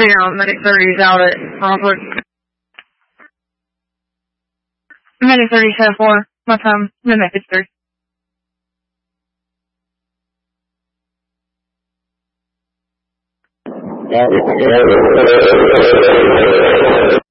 Medic 30 is out at Brunswick. Medic 30 4. My time. Medic 3.